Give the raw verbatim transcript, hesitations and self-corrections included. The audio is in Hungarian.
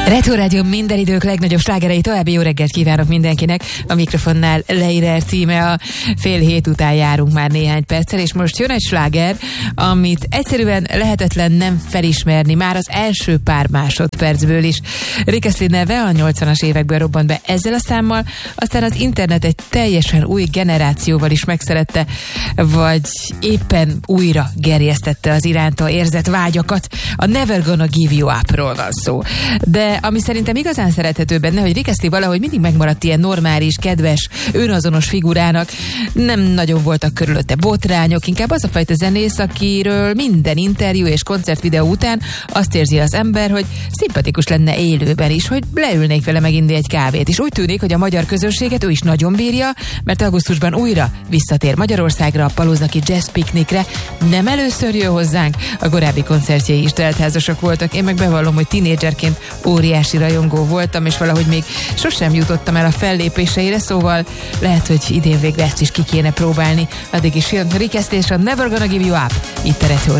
Retro Rádió minden idők legnagyobb slágerei, további jó reggelt kívánok mindenkinek. A mikrofonnál Leirer címe, a fél hét után járunk már néhány perccel, és most jön egy sláger, amit egyszerűen lehetetlen nem felismerni már az első pár másodpercből is. Rick Astley neve a nyolcvanas években robbant be ezzel a számmal, aztán az internet egy teljesen új generációval is megszerette, vagy éppen újra gerjesztette az iránta érzett vágyakat. A Never Gonna Give You Up-ról van szó. De ami szerintem igazán szerethető benne, hogy Rick Astley valahogy mindig megmaradt ilyen normális, kedves, önazonos figurának. Nem nagyon voltak körülötte botrányok, inkább az a fajta zenész, akiről minden interjú és koncertvideó után azt érzi az ember, hogy szimpatikus lenne élőben is, hogy leülnék vele meginni egy kávét. És úgy tűnik, hogy a magyar közönséget ő is nagyon bírja, mert augusztusban újra visszatér Magyarországra, a Palóznaki Jazz Piknikre. Nem először jön hozzánk, a korábbi koncertjei is teltházasak voltak. Én meg bevallom, hogy tinédzserként óriási rajongó voltam, és valahogy még sosem jutottam el a fellépéseire, szóval lehet, hogy idén végre ezt is ki kéne próbálni. Addig is jön Rick Astley és a Never Gonna Give You Up itt a Retro